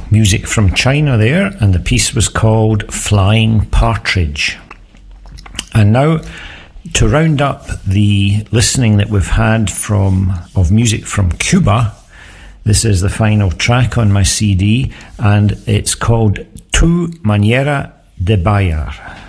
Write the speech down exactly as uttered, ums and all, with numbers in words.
music from China there, and the piece was called Flying Partridge. And now, to round up the listening that we've had from of music from Cuba, this is the final track on my C D, and it's called Tu Manera de Bailar.